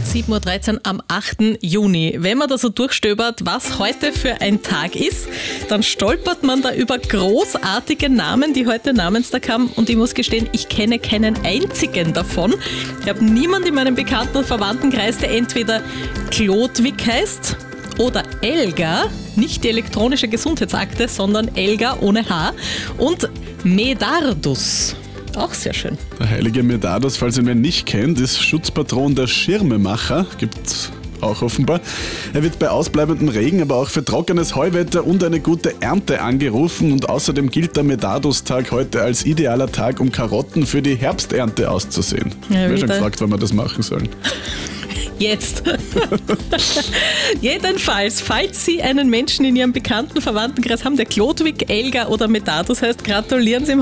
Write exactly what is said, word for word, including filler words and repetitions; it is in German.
sieben Uhr dreizehn am achten Juni. Wenn man da so durchstöbert, was heute für ein Tag ist, dann stolpert man da über großartige Namen, die heute Namenstag haben. Und ich muss gestehen, ich kenne keinen einzigen davon. Ich habe niemanden in meinem Bekannten- und Verwandtenkreis, der entweder Chlodwig heißt oder Elga, nicht die elektronische Gesundheitsakte, sondern Elga ohne H, und Medardus. Auch sehr schön. Der heilige Medardus, falls ihr ihn nicht kennt, ist Schutzpatron der Schirmemacher. Gibt's auch offenbar. Er wird bei ausbleibendem Regen, aber auch für trockenes Heuwetter und eine gute Ernte angerufen. Und außerdem gilt der Medardus-Tag heute als idealer Tag, um Karotten für die Herbsternte auszusehen. Ja, ich habe schon wieder. gefragt, wann wir das machen sollen. Jetzt. Jedenfalls, falls Sie einen Menschen in Ihrem bekannten Verwandtenkreis haben, der Chlodwig, Elga oder Medardus heißt, gratulieren Sie ihm